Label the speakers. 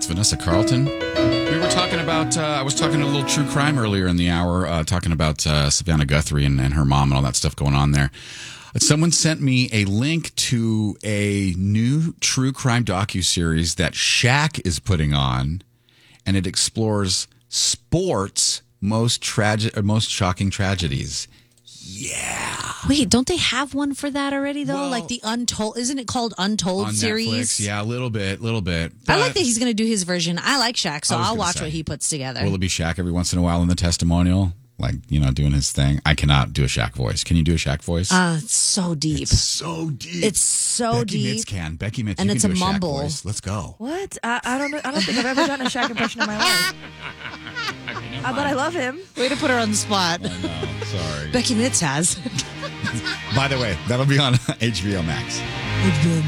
Speaker 1: It's Vanessa Carlton. We were talking about, I was talking a little true crime earlier in the hour, talking about Savannah Guthrie and her mom and all that stuff going on there. Someone sent me a link to a new true crime docuseries that Shaq is putting on, and it explores sports' most shocking tragedies. Yeah.
Speaker 2: Wait, don't they have one for that already, though?
Speaker 1: Well,
Speaker 2: like the Untold, isn't it called Untold
Speaker 1: on
Speaker 2: series?
Speaker 1: Netflix, yeah, a little bit.
Speaker 2: I like that he's going to do his version. I like Shaq, so I'll watch
Speaker 1: say,
Speaker 2: what he puts together.
Speaker 1: Will it be Shaq every once in a while in the testimonial? Like, doing his thing. I cannot do a Shaq voice. Can you do a Shaq voice?
Speaker 2: It's so deep.
Speaker 1: It's so deep.
Speaker 2: It's so
Speaker 1: Becky
Speaker 2: deep.
Speaker 1: Mitz can. Becky Mitz,
Speaker 2: And
Speaker 1: you
Speaker 2: it's
Speaker 1: can do
Speaker 2: a
Speaker 1: a Shaq
Speaker 2: mumble.
Speaker 1: voice. Let's go.
Speaker 3: What? I don't know. I don't think I've ever done a Shaq impression in my life. But I love him.
Speaker 2: Way to put her on the spot.
Speaker 1: I know. Sorry.
Speaker 2: Becky Mitz has.
Speaker 1: By the way, that'll be on HBO Max.